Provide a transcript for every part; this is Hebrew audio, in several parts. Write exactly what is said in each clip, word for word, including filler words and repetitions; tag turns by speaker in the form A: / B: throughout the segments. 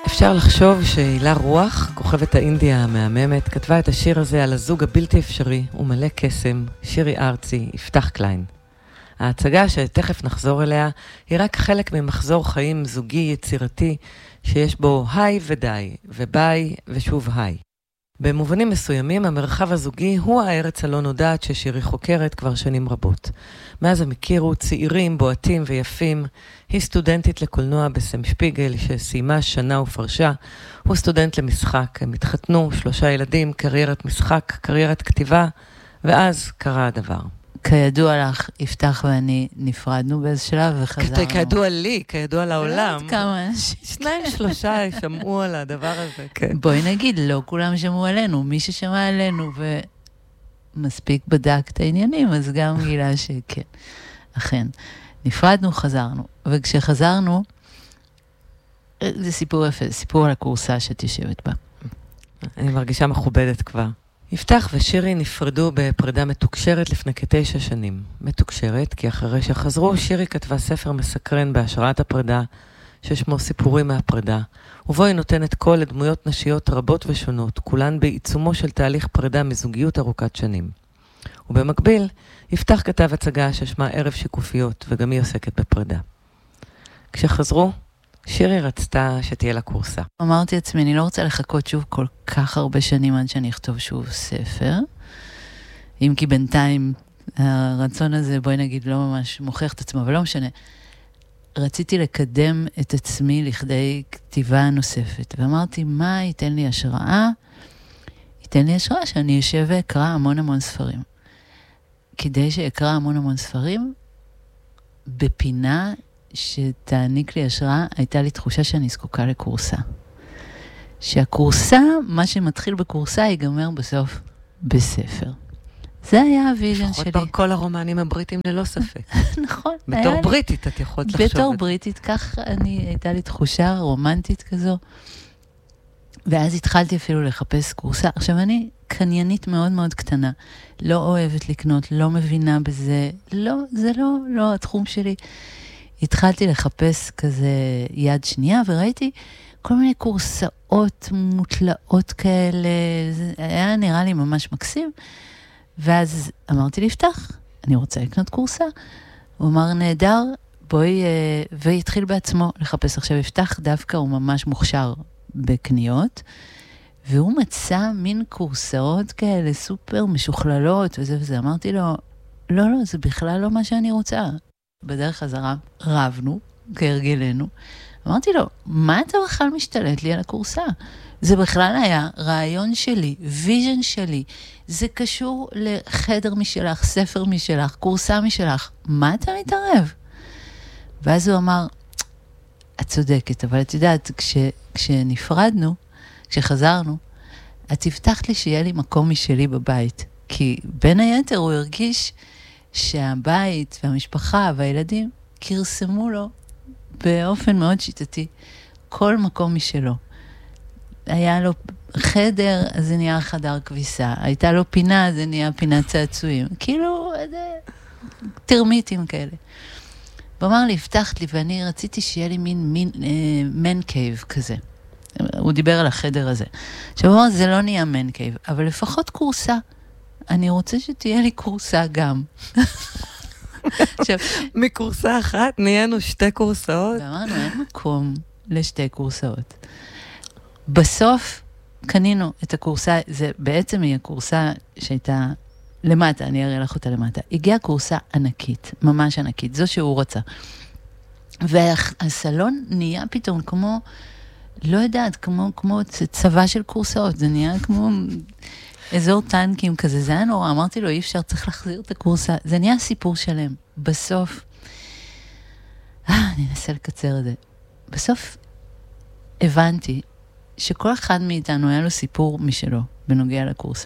A: אפשר לחשוב שהילה רוח, כוכבת האינדיה המהממת, כתבה את השיר הזה על הזוג הבלתי אפשרי ומלא קסם, שירי ארצי, יפתח קליין. ההצגה שתכף נחזור אליה היא רק חלק ממחזור חיים זוגי יצירתי שיש בו היי ודי, וביי ושוב היי. במובנים מסוימים המרחב הזוגי הוא הארץ הלא נודעת ששירי חוקרת כבר שנים רבות. מאז הם הכירו צעירים, בועטים ויפים. היא סטודנטית לקולנוע בסם שפיגל שסיימה שנה ופרשה. הוא סטודנט למשחק. הם התחתנו, שלושה ילדים, קריירת משחק, קריירת כתיבה, ואז קרה הדבר.
B: כידוע לך, יפתח ואני נפרדנו באיזה שלב וחזרנו.
A: כידוע לי, כידוע לעולם.
B: עוד כמה אנשים.
A: שניים שלושה שמעו על הדבר הזה, כן.
B: בואי נגיד, לא כולם שמעו עלינו. מי ששמע עלינו ומספיק בדק את העניינים, אז גם גילה שכן. אכן. נפרדנו, חזרנו. וכשחזרנו, זה סיפור יפה, סיפור על הקורסה שאת יושבת בה.
A: אני מרגישה מכובדת כבר. יפתח ושירי נפרדו בפרידה מתוקשרת לפני כתשע שנים. מתוקשרת, כי אחרי שחזרו, שירי כתבה ספר מסקרן בהשראת הפרידה, ששמו סיפורים מהפרידה, ובו היא נותנת קול לדמויות נשיות רבות ושונות, כולן בעיצומו של תהליך פרידה מזוגיות ארוכת שנים. ובמקביל, יפתח כתב הצגה ששמה ערב שיקופיות, וגם היא עוסקת בפרידה. כשחזרו, שירי רצתה שתהיה לה קורסה.
B: אמרתי עצמי, אני לא רוצה לחכות שוב כל כך הרבה שנים עד שאני אכתוב שוב ספר. אם כי בינתיים הרצון הזה, בואי נגיד, לא ממש מוכיח את עצמו, אבל לא משנה. רציתי לקדם את עצמי לכדי כתיבה נוספת. ואמרתי, מה ייתן לי השראה? ייתן לי השראה שאני אשב ואקרא המון המון ספרים. כדי שאקרא המון המון ספרים, בפינה שתעניק לי השראה, הייתה לי תחושה שאני זקוקה לקורסה. שהקורסה, מה שמתחיל בקורסה, ייגמר בסוף בספר. זה היה הוויז'ן שלי.
A: לפחות בכל הרומנים הבריטים ללא ספק.
B: נכון.
A: בתור בריטית את יכולת לחשוב.
B: בתור בריטית, כך אני, הייתה לי תחושה רומנטית כזו. ואז התחלתי אפילו לחפש קורסה. עכשיו אני קניינית מאוד מאוד קטנה. לא אוהבת לקנות, לא מבינה בזה. לא, זה לא, לא התחום שלי. התחלתי לחפש כזה יד שנייה, וראיתי כל מיני קורסאות מוטלאות כאלה, זה היה נראה לי ממש מקסים, ואז אמרתי לפתח, אני רוצה לקנות קורסה, הוא אמר נהדר, בואי, והתחיל בעצמו לחפש. עכשיו יפתח דווקא, הוא ממש מוכשר בקניות, והוא מצא מין קורסאות כאלה סופר משוכללות, וזה וזה, אמרתי לו, לא, לא, זה בכלל לא מה שאני רוצה. בדרך חזרה רבנו, כהרגלנו. אמרתי לו, מה אתה בכלל משתלט לי על הקורסה? זה בכלל היה רעיון שלי, ויז'ן שלי. זה קשור לחדר משלך, ספר משלך, קורסה משלך. מה אתה מתערב? ואז הוא אמר, את צודקת, אבל את יודעת, כש, כשנפרדנו, כשחזרנו, את הבטחת לי שיהיה לי מקום משלי בבית. כי בין היתר הוא הרגיש שהבית והמשפחה והילדים קרסמו לו באופן מאוד שיטתי כל מקום משלו. היה לו חדר, אז זה נהיה חדר כביסה. הייתה לו פינה, זה נהיה פינת צעצועים. כאילו, תרמיטים כאלה. הוא אמר לי, הבטחת לי, ואני רציתי שיהיה לי מין, מין אה, מן קייב כזה. הוא דיבר על החדר הזה. עכשיו הוא אמר, זה לא נהיה מן קייב, אבל לפחות קורסה. אני רוצה שתהיה לי קורסה גם.
A: עכשיו, מקורסה אחת נהיינו שתי קורסאות.
B: ואמרנו, אין מקום לשתי קורסאות. בסוף קנינו את הקורסה, זה בעצם היא הקורסה שהייתה למטה, אני אראה לך אותה למטה. הגיעה קורסה ענקית, ממש ענקית, זו שהוא רצה. והסלון נהיה פתאום כמו, לא יודעת, כמו, כמו צבא של קורסאות, זה נהיה כמו אזור טנקים כזה, זה היה נורא, אמרתי לו, אי אפשר, צריך להחזיר את הקורסה, זה נהיה סיפור שלם. בסוף, אה, אני אנסה לקצר את זה. בסוף הבנתי שכל אחד מאיתנו היה לו סיפור משלו, בנוגע לקורסה.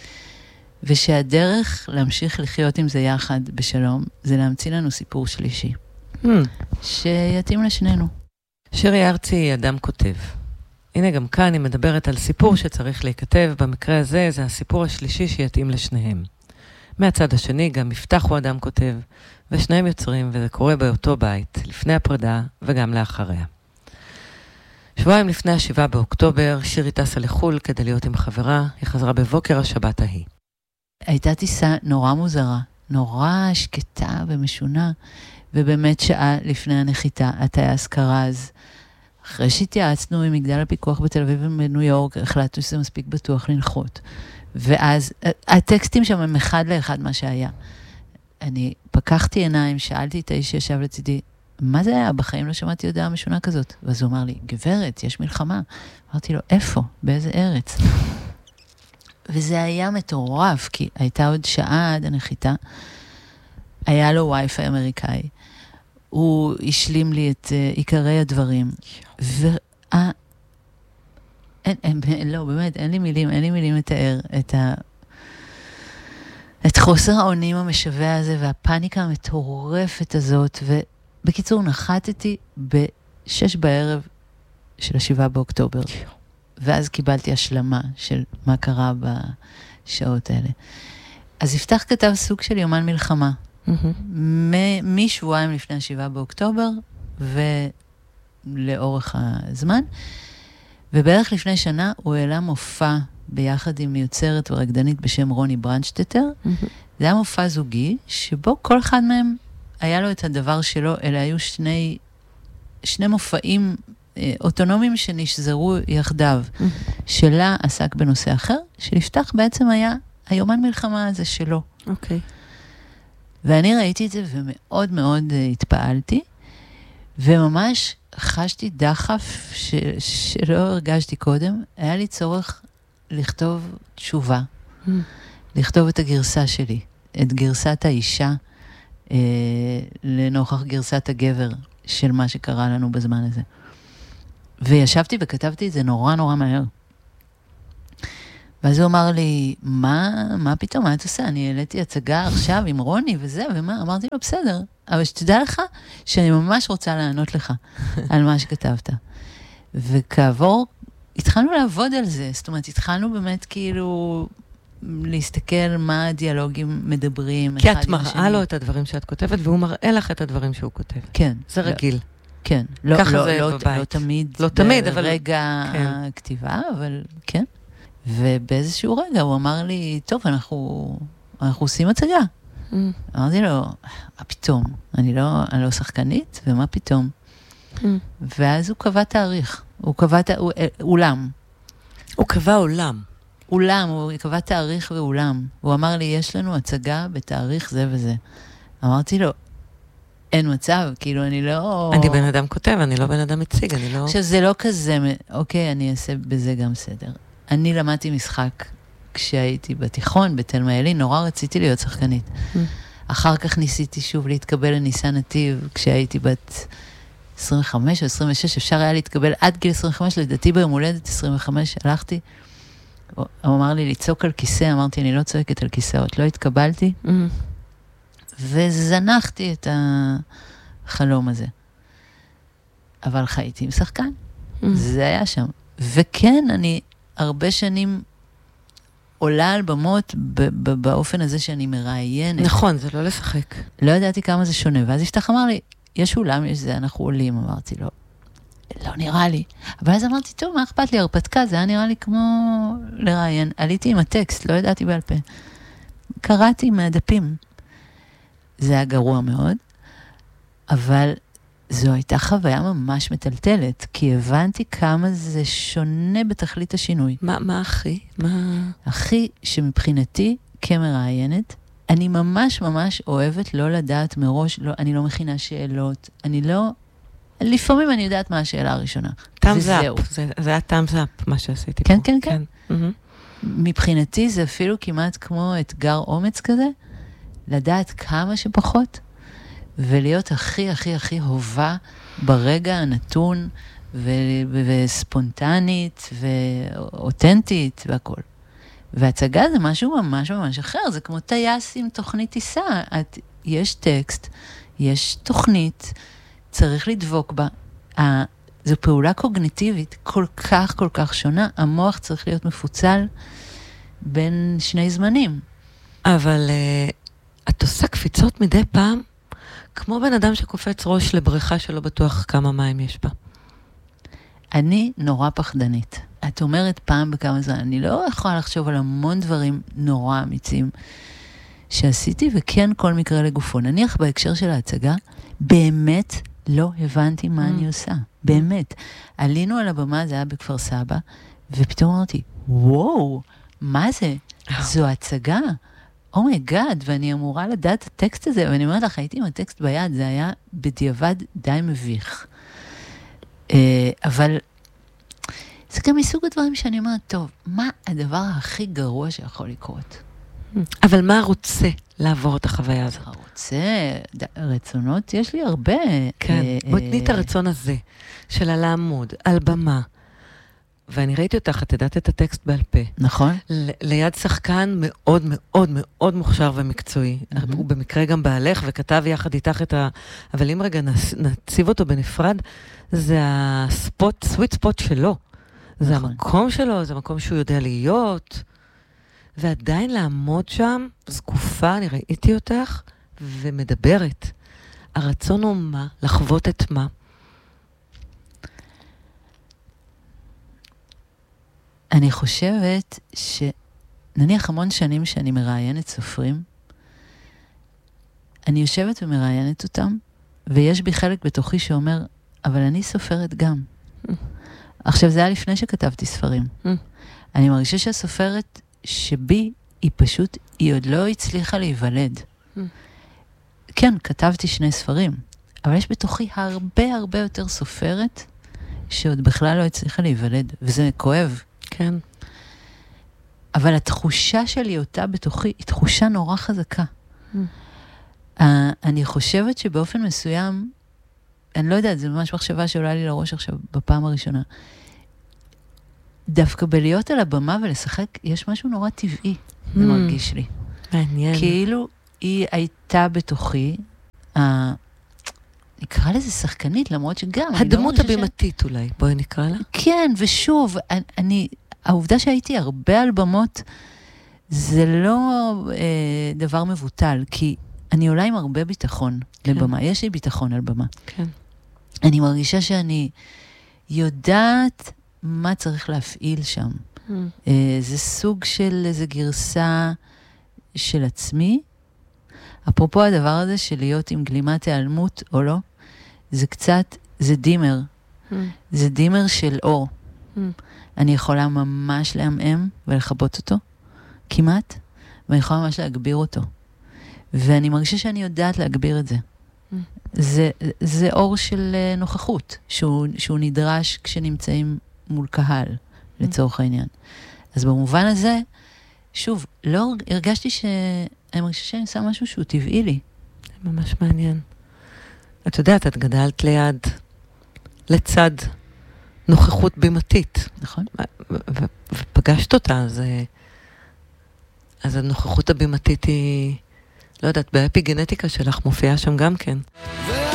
B: ושהדרך להמשיך לחיות עם זה יחד בשלום, זה להמציא לנו סיפור שלישי. Hmm. שיתאים לשנינו.
A: שירי ארצי היא אדם כותב. הנה גם כאן היא מדברת על סיפור שצריך להיכתב, במקרה הזה זה הסיפור השלישי שיתאים לשניהם. מהצד השני גם מפתח הוא אדם כותב, ושניהם יוצרים, וזה קורה באותו בית, לפני הפרידה וגם לאחריה. שבועיים לפני השבעה באוקטובר, שירי טסה לחול כדי להיות עם חברה, היא חזרה בבוקר השבת ההיא.
B: הייתה טיסה נורא מוזרה, נורא שקטה ומשונה, ובאמת שעה לפני הנחיתה, הטייס קרז. אחרי שהתייעצנו עם מגדל הפיקוח בתל אביב ובניו יורק, החלטנו שזה מספיק בטוח לנחות. ואז הטקסטים שם הם אחד לאחד מה שהיה. אני פקחתי עיניים, שאלתי את האיש שישב לצידי, מה זה היה? בחיים לא שמעתי הודעה משונה כזאת. ואז הוא אמר לי, גברת, יש מלחמה. אמרתי לו, איפה? באיזה ארץ? וזה היה מטורף, כי הייתה עוד שעה עד הנחיתה. היה לו וי-פיי אמריקאי. הוא השלים לי את uh, עיקרי הדברים. וה... אין, אין, לא, באמת, אין לי מילים, אין לי מילים לתאר את ה... את חוסר האונים המשווה הזה, והפאניקה המטורפת הזאת, ובקיצור, נחתתי בשש בערב של השבעה באוקטובר, ואז קיבלתי השלמה של מה קרה בשעות האלה. אז יפתח כתב סוג של יומן מלחמה, משבועיים לפני השבעה באוקטובר, ולאורך הזמן, ובערך לפני שנה הוא העלה מופע ביחד עם יוצרת ורקדנית בשם רוני ברנדשטטר. Mm-hmm. זה היה מופע זוגי, שבו כל אחד מהם היה לו את הדבר שלו, אלה היו שני, שני מופעים אה, אוטונומיים שנשזרו יחדיו. Mm-hmm. שלה עסק בנושא אחר, שלפתח בעצם היה היומן מלחמה הזה שלו.
A: אוקיי. Okay.
B: ואני ראיתי את זה ומאוד מאוד אה, התפעלתי, וממש חשתי דחף ש, שלא הרגשתי קודם. היה לי צורך לכתוב תשובה, mm. לכתוב את הגרסה שלי, את גרסת האישה, אה, לנוכח גרסת הגבר של מה שקרה לנו בזמן הזה. וישבתי וכתבתי את זה נורא נורא מהר. ואז הוא אמר לי, מה, מה פתאום, מה את עושה? אני העליתי הצגה עכשיו עם רוני וזה, ומה? אמרתי לו, בסדר, אבל שתדע לך שאני ממש רוצה לענות לך על מה שכתבת. וכעבור, התחלנו לעבוד על זה, זאת אומרת, התחלנו באמת כאילו להסתכל מה הדיאלוגים מדברים.
A: כי את מראה לו את הדברים שאת כותבת, והוא מראה לך את הדברים שהוא כותב.
B: כן.
A: זה רגיל.
B: כן. לא,
A: ככה
B: לא,
A: זה
B: לא,
A: בבית.
B: לא תמיד.
A: לא תמיד, אבל...
B: ברגע
A: כן.
B: הכתיבה, אבל כן. ובאיזשהו רגע הוא אמר לי, טוב, אנחנו, אנחנו עושים הצגה. Mm. אמרתי לו, מה פתאום? אני לא, אני לא שחקנית, ומה פתאום? Mm. ואז הוא קבע תאריך. הוא קבע ת... אולם.
A: הוא קבע עולם.
B: אולם, הוא קבע תאריך ואולם. הוא אמר לי, יש לנו הצגה בתאריך זה וזה. אמרתי לו, אין מצב, כאילו אני לא...
A: אני בן אדם כותב, אני לא בן אדם מציג, אני לא...
B: עכשיו, זה לא כזה, אוקיי, אני אעשה בזה גם סדר. אני למדתי משחק כשהייתי בתיכון, בתלמה ילין, נורא רציתי להיות שחקנית. Mm. אחר כך ניסיתי שוב להתקבל לניסן נתיב, כשהייתי בת עשרים וחמש או עשרים ושש, אפשר היה להתקבל עד גיל עשרים וחמש, לדעתי ביום הולדת עשרים וחמש, הלכתי, הוא אמר לי לצעוק על כיסא, אמרתי, אני לא צועקת על כיסאות, לא התקבלתי, mm. וזנחתי את החלום הזה. אבל חייתי עם שחקן, mm. זה היה שם. וכן, אני הרבה שנים עולה על במות באופן הזה שאני מראיינת.
A: נכון, זה לא לשחק.
B: לא ידעתי כמה זה שונה, ואז יפתח אמר לי, יש אולם, יש זה, אנחנו עולים, אמרתי לו, לא נראה לי. אבל אז אמרתי, טוב, מה אכפת לי? הרפתקה, זה היה נראה לי כמו לראיין. עליתי עם הטקסט, לא ידעתי בעל פה. קראתי מהדפים. זה היה גרוע מאוד, אבל זו הייתה חוויה ממש מטלטלת, כי הבנתי כמה זה שונה בתכלית השינוי.
A: מה, מה הכי? מה...
B: הכי שמבחינתי, כמראיינת, אני ממש ממש אוהבת לא לדעת מראש, לא, אני לא מכינה שאלות, אני לא... לפעמים אני יודעת מה השאלה הראשונה.
A: תאמזאפ, זה, זה היה תאמזאפ, מה שעשיתי
B: כן,
A: פה.
B: כן, כן, כן.
A: Mm-hmm.
B: מבחינתי זה אפילו כמעט כמו אתגר אומץ כזה, לדעת כמה שפחות, ולהיות הכי הכי הכי הובה ברגע הנתון, ו- וספונטנית, ואותנטית, והכל. והצגה זה משהו ממש ממש אחר, זה כמו טייס עם תוכנית טיסה. את, יש טקסט, יש תוכנית, צריך לדבוק בה. ה, זו פעולה קוגניטיבית כל כך כל כך שונה, המוח צריך להיות מפוצל בין שני זמנים.
A: אבל uh, את עושה קפיצות מדי פעם, כמו בן אדם שקופץ ראש לבריכה שלא בטוח כמה מים יש בה.
B: אני נורא פחדנית. את אומרת פעם בכמה זמן, אני לא יכולה לחשוב על המון דברים נורא אמיצים שעשיתי, וכן כל מקרה לגופו. נניח בהקשר של ההצגה, באמת לא הבנתי מה אני עושה. באמת. עלינו על הבמה, זה היה בכפר סבא, ופתאום אמרתי, וואו, מה זה? זו הצגה? אומייגאד, ואני אמורה לדעת את הטקסט הזה, ואני אומרת לך, הייתי עם הטקסט ביד, זה היה בדיעבד די מביך. אבל זה גם מסוג הדברים שאני אומרת, טוב, מה הדבר הכי גרוע שיכול לקרות?
A: אבל מה רוצה לעבור את החוויה הזאת?
B: רוצה, רצונות, יש לי הרבה.
A: כן, בואי תני את הרצון הזה, של לעמוד על במה, ואני ראיתי אותך, את ידעת את הטקסט בעל פה.
B: נכון.
A: ליד שחקן מאוד מאוד מאוד מוכשר ומקצועי. הוא במקרה גם בעלך וכתב יחד איתך את ה... אבל אם רגע נציב אותו בנפרד, זה הספוט, סוויט ספוט שלו. זה המקום שלו, זה המקום שהוא יודע להיות. ועדיין לעמוד שם, זקופה, אני ראיתי אותך, ומדברת. הרצון הוא מה? לחוות את מה?
B: אני חושבת שנניח המון שנים שאני מראיינת סופרים, אני יושבת ומראיינת אותם, ויש בי חלק בתוכי שאומר, אבל אני סופרת גם. עכשיו, זה היה לפני שכתבתי ספרים. אני מרגישה שהסופרת שבי, היא פשוט, היא עוד לא הצליחה להיוולד. כן, כתבתי שני ספרים, אבל יש בתוכי הרבה הרבה יותר סופרת, שעוד בכלל לא הצליחה להיוולד, וזה כואב.
A: כן.
B: אבל התחושה שלי אותה בתוכי, היא תחושה נורא חזקה. Uh, אני חושבת שבאופן מסוים, אני לא יודעת, זה ממש מחשבה שעולה לי לראש עכשיו בפעם הראשונה. דווקא בלהיות על הבמה ולשחק, יש משהו נורא טבעי, mm. זה מרגיש לי.
A: מעניין.
B: כאילו היא הייתה בתוכי, uh, נקרא לזה שחקנית, למרות שגם...
A: הדמות לא הבימתית ש... אולי, בואי נקרא לה.
B: כן, ושוב, אני, אני, העובדה שהייתי הרבה על במות, זה לא אה, דבר מבוטל, כי אני עולה עם הרבה ביטחון כן. לבמה. יש לי ביטחון על במה.
A: כן.
B: אני מרגישה שאני יודעת מה צריך להפעיל שם. Mm. אה, זה סוג של איזו גרסה של עצמי. אפרופו הדבר הזה של להיות עם גלימת העלמות או לא, זה קצת, זה דימר. Mm. זה דימר של אור. Mm. אני יכולה ממש להמם ולחבות אותו, כמעט, ואני יכולה ממש להגביר אותו. ואני מרגישה שאני יודעת להגביר את זה. Mm. זה, זה אור של נוכחות, שהוא, שהוא נדרש כשנמצאים מול קהל, mm. לצורך העניין. אז במובן הזה, שוב, לא הרגשתי ש... אני מרגישה שאני עושה משהו שהוא טבעי לי.
A: זה ממש מעניין. את יודעת, את גדלת ליד, לצד נוכחות בימתית.
B: נכון.
A: ופגשת אותה, אז, אז הנוכחות הבימתית היא, לא יודעת, באפיגנטיקה שלך מופיעה שם גם כן.